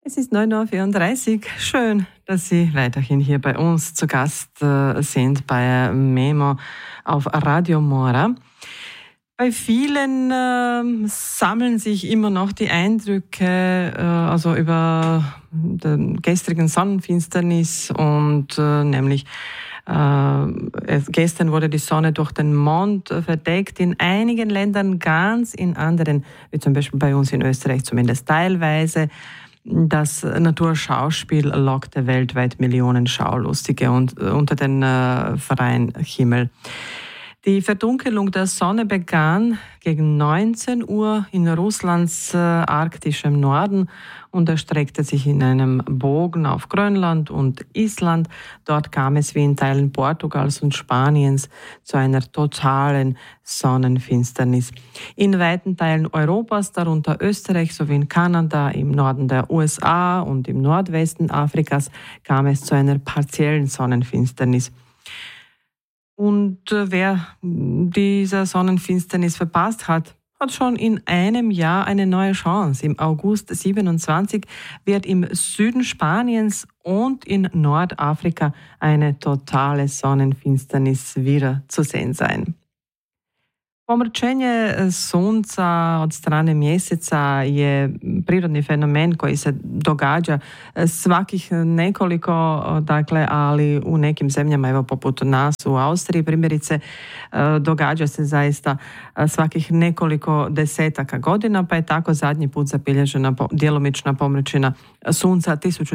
Es ist 9:34 Uhr. Schön, dass Sie weiterhin hier bei uns zu Gast sind bei Memo auf Radio Mora. Bei vielen sammeln sich immer noch die Eindrücke also über den gestrigen Sonnenfinsternis und nämlich gestern wurde die Sonne durch den Mond verdeckt, in einigen Ländern ganz, in anderen, wie zum Beispiel bei uns in Österreich zumindest teilweise. Das Naturschauspiel lockte weltweit Millionen Schaulustige unter den freien Himmel. Die Verdunkelung der Sonne begann gegen 19 Uhr in Russlands arktischem Norden und erstreckte sich in einem Bogen auf Grönland und Island. Dort kam es wie in Teilen Portugals und Spaniens zu einer totalen Sonnenfinsternis. In weiten Teilen Europas, darunter Österreich sowie in Kanada, im Norden der USA und im Nordwesten Afrikas, kam es zu einer partiellen Sonnenfinsternis. Und wer diese Sonnenfinsternis verpasst hat, hat schon in einem Jahr eine neue Chance. Im August 27 wird im Süden Spaniens und in Nordafrika eine totale Sonnenfinsternis wieder zu sehen sein. Pomrčenje sunca od strane mjeseca je prirodni fenomen koji se događa svakih nekoliko, ali u nekim zemljama, evo poput nas u Austriji primjerice, događa se zaista svakih nekoliko desetaka godina, pa je tako zadnji put zabilježena djelomična pomračina sunca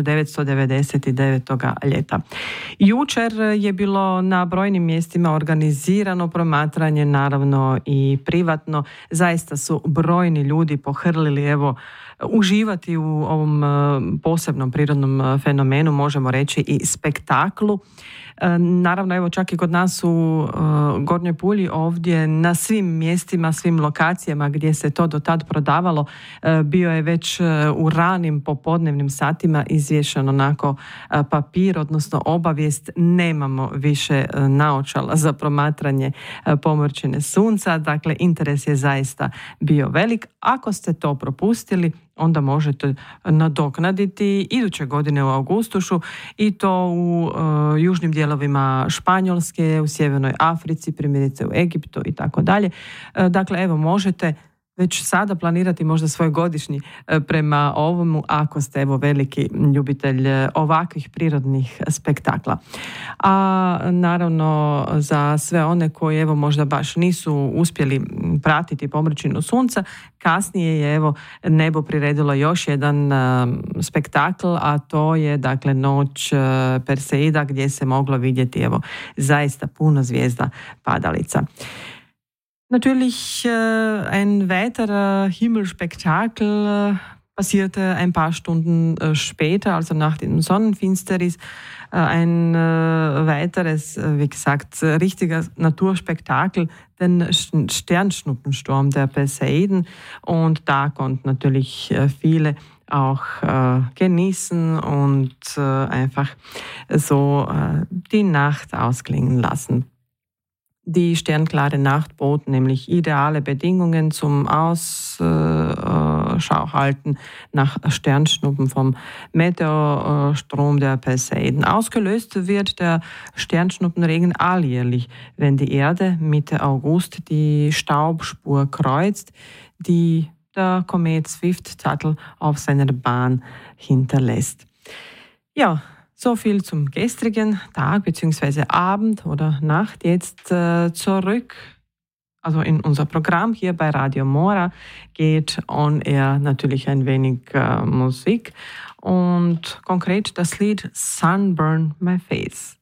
1999. ljeta. Jučer je bilo na brojnim mjestima organizirano promatranje, naravno i privatno. Zaista su brojni ljudi pohrlili uživati u ovom posebnom prirodnom fenomenu, možemo reći i spektaklu. Naravno, čak i kod nas u Gornjoj Pulji ovdje na svim mjestima, svim lokacijama gdje se to do tad prodavalo, bio je već u ranim popodnevnim satima izvješen onako papir, odnosno obavijest, nemamo više naočala za promatranje pomrčine sunca. Dakle, interes je zaista bio velik. Ako ste to propustili, onda možete nadoknaditi iduće godine u augustušu i to u južnim dijelovima Španjolske, u Sjevernoj Africi, primjerice u Egiptu i tako dalje. Dakle, možete već sada planirati možda svoj godišnji prema ovomu ako ste veliki ljubitelj ovakvih prirodnih spektakla. A naravno za sve one koji možda baš nisu uspjeli pratiti pomračinu sunca, kasnije je nebo priredilo još jedan spektakl, a to je dakle noć Perseida gdje se moglo vidjeti zaista puno zvijezda padalica. Natürlich ein weiterer Himmelspektakel passierte ein paar Stunden später, also nach dem Sonnenfinsternis. Ein weiteres, wie gesagt, richtiger Naturspektakel, den Sternschnuppensturm der Perseiden. Und da konnten natürlich viele auch genießen und einfach so die Nacht ausklingen lassen. Die sternklare Nacht bot nämlich ideale Bedingungen zum Ausschau halten nach Sternschnuppen vom Meteorstrom der Perseiden. Ausgelöst wird der Sternschnuppenregen alljährlich, wenn die Erde Mitte August die Staubspur kreuzt, die der Komet Swift-Tuttle auf seiner Bahn hinterlässt. Ja, so viel zum gestrigen Tag bzw. Abend oder Nacht. Jetzt zurück, also in unser Programm hier bei Radio Mora geht on air natürlich ein wenig Musik und konkret das Lied Sunburn My Face.